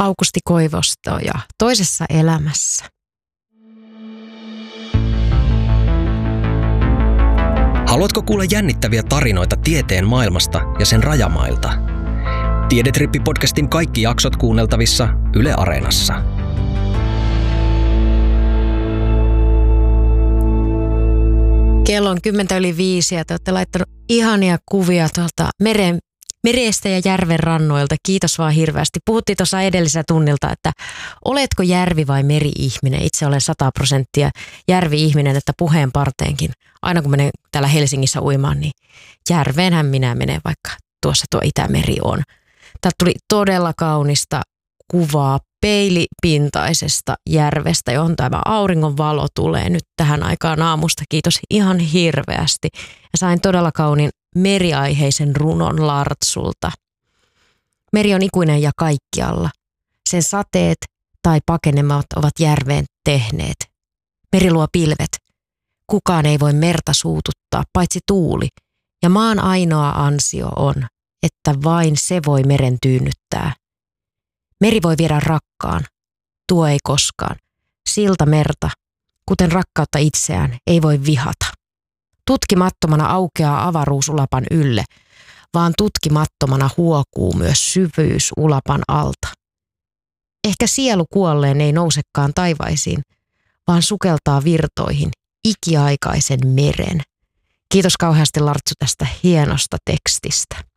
Aukusti Koivisto ja Toisessa elämässä. Haluatko kuulla jännittäviä tarinoita tieteen maailmasta ja sen rajamailta? Tiedetrippi-podcastin kaikki jaksot kuunneltavissa Yle Areenassa. Kello on 10:05 ja te olette laittanut ihania kuvia tuolta merestä ja järven rannoilta. Kiitos vaan hirveästi. Puhuttiin tuossa edellisellä tunnilta, että oletko järvi- vai meri-ihminen? Itse olen 100% järvi-ihminen, että puheen parteenkin. Aina kun menen täällä Helsingissä uimaan, niin järveenhän minä menen, vaikka tuossa tuo Itämeri on. Täältä tuli todella kaunista kuvaa peilipintaisesta järvestä, johon tämä auringon valo tulee nyt tähän aikaan aamusta. Kiitos ihan hirveästi. Ja sain todella kauniin meriaiheisen runon Lartsulta. Meri on ikuinen ja kaikkialla. Sen sateet tai pakenemat ovat järveen tehneet. Meri luo pilvet. Kukaan ei voi merta suututtaa, paitsi tuuli. Ja maan ainoa ansio on, että vain se voi meren tyynnyttää. Meri voi viedä rakkaan. Tuo ei koskaan. Silta merta, kuten rakkautta itseään, ei voi vihata. Tutkimattomana aukeaa avaruus ulapan ylle, vaan tutkimattomana huokuu myös syvyys ulapan alta. Ehkä sielu kuolleen ei nousekaan taivaisiin, vaan sukeltaa virtoihin ikiaikaisen meren. Kiitos kauheasti Lartsu tästä hienosta tekstistä.